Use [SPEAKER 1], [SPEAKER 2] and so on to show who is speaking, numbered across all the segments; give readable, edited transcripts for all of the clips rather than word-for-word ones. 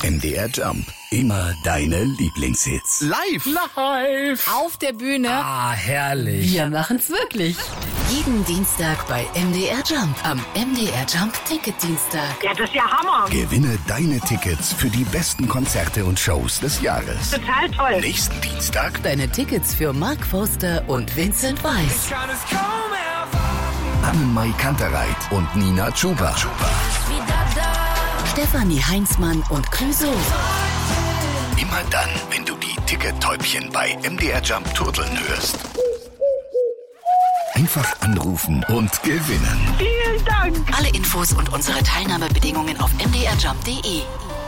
[SPEAKER 1] MDR Jump. Immer deine Lieblingshits.
[SPEAKER 2] Live!
[SPEAKER 3] Auf der Bühne.
[SPEAKER 2] Ah, herrlich.
[SPEAKER 3] Wir machen's wirklich.
[SPEAKER 4] Jeden Dienstag bei MDR Jump. Am MDR Jump Ticketdienstag.
[SPEAKER 5] Ja, das ist ja Hammer.
[SPEAKER 1] Gewinne deine Tickets für die besten Konzerte und Shows des Jahres.
[SPEAKER 5] Total toll.
[SPEAKER 1] Nächsten Dienstag
[SPEAKER 4] Deine Tickets für Mark Forster und Vincent Weiss.
[SPEAKER 1] Anne-Mai Kantereit und Nina Chuba.
[SPEAKER 4] Stefanie Heinzmann und Clouseau.
[SPEAKER 1] Immer dann, wenn du die Tickettäubchen bei MDR Jump turteln hörst. Einfach anrufen und gewinnen.
[SPEAKER 5] Vielen Dank.
[SPEAKER 4] Alle Infos und unsere Teilnahmebedingungen auf mdrjump.de.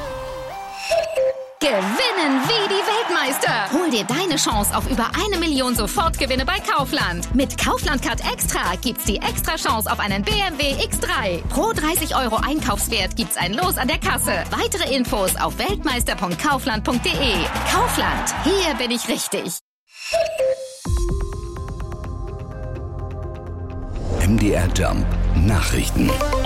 [SPEAKER 6] Gewinnen wie die Weltmeister. Hol dir deine Chance auf über 1 Million Sofortgewinne bei Kaufland. Mit Kaufland Card Extra gibt's die extra Chance auf einen BMW X3. Pro 30 € Einkaufswert gibt's ein Los an der Kasse. Weitere Infos auf weltmeister.kaufland.de. Kaufland, hier bin ich richtig.
[SPEAKER 1] MDR Jump Nachrichten.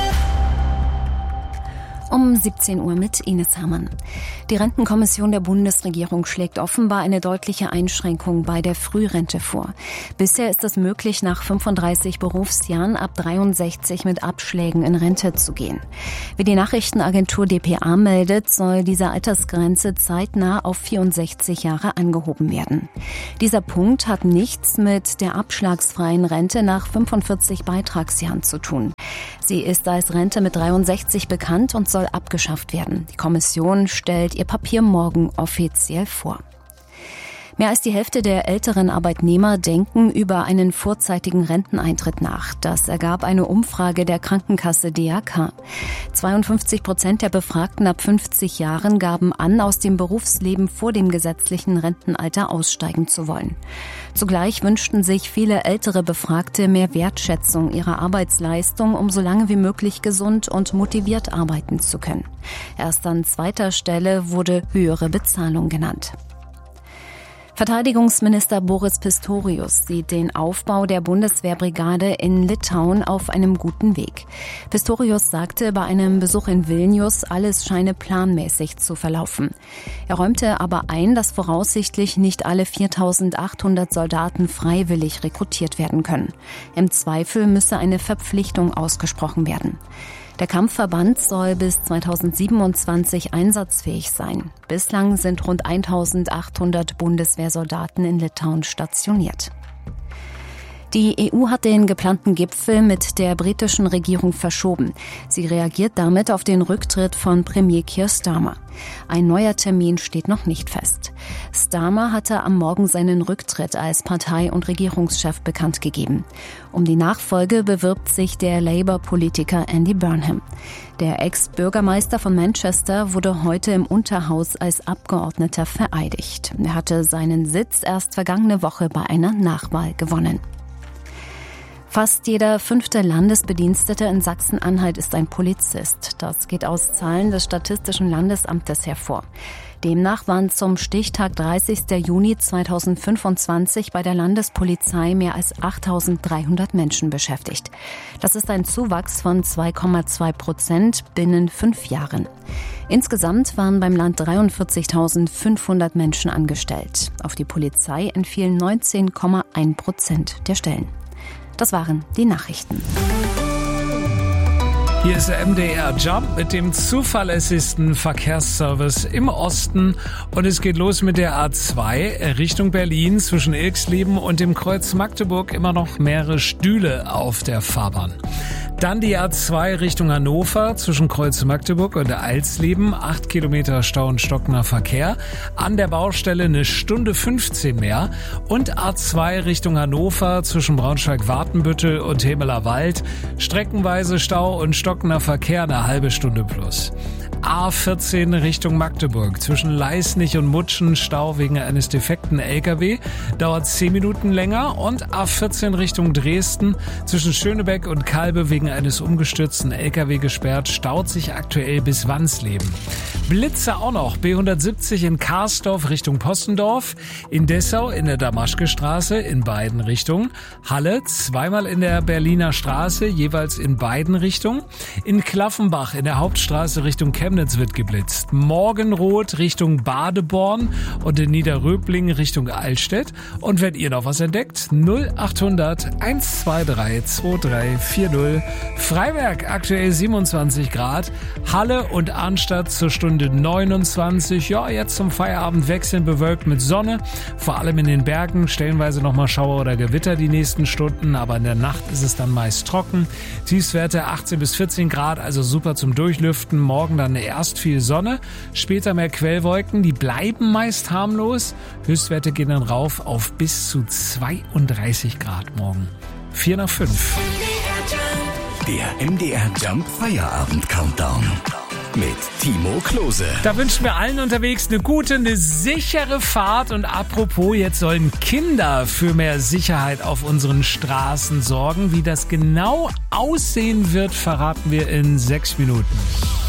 [SPEAKER 7] Um 17 Uhr mit Ines Hermann. Die Rentenkommission der Bundesregierung schlägt offenbar eine deutliche Einschränkung bei der Frührente vor. Bisher ist es möglich, nach 35 Berufsjahren ab 63 mit Abschlägen in Rente zu gehen. Wie die Nachrichtenagentur dpa meldet, soll diese Altersgrenze zeitnah auf 64 Jahre angehoben werden. Dieser Punkt hat nichts mit der abschlagsfreien Rente nach 45 Beitragsjahren zu tun. Sie ist als Rente mit 63 bekannt und soll abgeschafft werden. Die Kommission stellt ihr Papier morgen offiziell vor. Mehr als die Hälfte der älteren Arbeitnehmer denken über einen vorzeitigen Renteneintritt nach. Das ergab eine Umfrage der Krankenkasse DRK. 52% der Befragten ab 50 Jahren gaben an, aus dem Berufsleben vor dem gesetzlichen Rentenalter aussteigen zu wollen. Zugleich wünschten sich viele ältere Befragte mehr Wertschätzung ihrer Arbeitsleistung, um so lange wie möglich gesund und motiviert arbeiten zu können. Erst an zweiter Stelle wurde höhere Bezahlung genannt. Verteidigungsminister Boris Pistorius sieht den Aufbau der Bundeswehrbrigade in Litauen auf einem guten Weg. Pistorius sagte bei einem Besuch in Vilnius, alles scheine planmäßig zu verlaufen. Er räumte aber ein, dass voraussichtlich nicht alle 4.800 Soldaten freiwillig rekrutiert werden können. Im Zweifel müsse eine Verpflichtung ausgesprochen werden. Der Kampfverband soll bis 2027 einsatzfähig sein. Bislang sind rund 1.800 Bundeswehrsoldaten in Litauen stationiert. Die EU hat den geplanten Gipfel mit der britischen Regierung verschoben. Sie reagiert damit auf den Rücktritt von Premier Keir Starmer. Ein neuer Termin steht noch nicht fest. Starmer hatte am Morgen seinen Rücktritt als Partei- und Regierungschef bekannt gegeben. Um die Nachfolge bewirbt sich der Labour-Politiker Andy Burnham. Der Ex-Bürgermeister von Manchester wurde heute im Unterhaus als Abgeordneter vereidigt. Er hatte seinen Sitz erst vergangene Woche bei einer Nachwahl gewonnen. Fast jeder 5. Landesbedienstete in Sachsen-Anhalt ist ein Polizist. Das geht aus Zahlen des Statistischen Landesamtes hervor. Demnach waren zum Stichtag 30. Juni 2025 bei der Landespolizei mehr als 8.300 Menschen beschäftigt. Das ist ein Zuwachs von 2,2% binnen 5 Jahren. Insgesamt waren beim Land 43.500 Menschen angestellt. Auf die Polizei entfielen 19,1% der Stellen. Das waren die Nachrichten.
[SPEAKER 2] Hier ist der MDR Jump mit dem zuverlässigsten Verkehrsservice im Osten. Und es geht los mit der A2 Richtung Berlin zwischen Ilksleben und dem Kreuz Magdeburg. Immer noch mehrere Stühle auf der Fahrbahn. Dann die A2 Richtung Hannover zwischen Kreuz Magdeburg und Eilsleben. 8 Kilometer Stau und stockender Verkehr. An der Baustelle 1 Stunde 15 mehr. Und A2 Richtung Hannover zwischen Braunschweig-Watenbüttel und Hemeler Wald. Streckenweise Stau und stockender Verkehr, eine halbe Stunde plus. A14 Richtung Magdeburg. Zwischen Leisnig und Mutschen Stau wegen eines defekten LKW. Dauert 10 Minuten länger. Und A14 Richtung Dresden. Zwischen Schönebeck und Kalbe wegen wegen eines umgestürzten LKW gesperrt, staut sich aktuell bis Wansleben. Blitze auch noch, B170 in Karsdorf Richtung Postendorf, in Dessau in der Damaschke-Straße in beiden Richtungen, Halle zweimal in der Berliner Straße, jeweils in beiden Richtungen, in Klaffenbach in der Hauptstraße Richtung Chemnitz wird geblitzt, Morgenrot Richtung Badeborn und in Niederröbling Richtung Altstedt. Und wenn ihr noch was entdeckt, 0800 123 2340. Freiberg aktuell 27 Grad, Halle und Arnstadt zur Stunde 29. Ja, jetzt zum Feierabend wechseln bewölkt mit Sonne, vor allem in den Bergen, stellenweise nochmal Schauer oder Gewitter die nächsten Stunden, aber in der Nacht ist es dann meist trocken. Tiefstwerte 18 bis 14 Grad, also super zum Durchlüften. Morgen dann erst viel Sonne, später mehr Quellwolken, die bleiben meist harmlos. Höchstwerte gehen dann rauf auf bis zu 32 Grad morgen. 4 nach 5.
[SPEAKER 1] Der MDR Jump Feierabend Countdown mit Timo Klose.
[SPEAKER 2] Da wünschen wir allen unterwegs eine gute, eine sichere Fahrt. Und apropos, jetzt sollen Kinder für mehr Sicherheit auf unseren Straßen sorgen. Wie das genau aussehen wird, verraten wir in 6 Minuten.